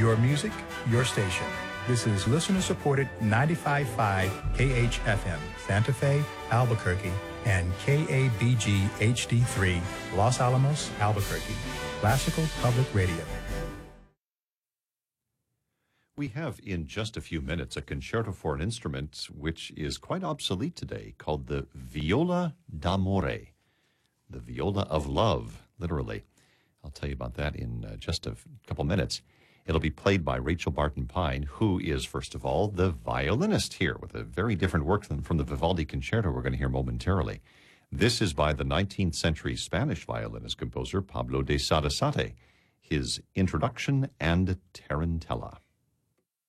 Your music, your station. This is listener-supported 95.5 KHFM, Santa Fe, Albuquerque, and KABG HD3, Los Alamos, Albuquerque. Classical Public Radio. We have in just a few minutes a concerto for an instrument which is quite obsolete today, called the viola d'amore, the viola of love, literally. I'll tell you about that in just a couple minutes. It'll be played by Rachel Barton Pine, who is, first of all, the violinist here, with a very different work from the Vivaldi concerto we're going to hear momentarily. This is by the 19th century Spanish violinist composer Pablo de Sarasate, his Introduction and Tarantella.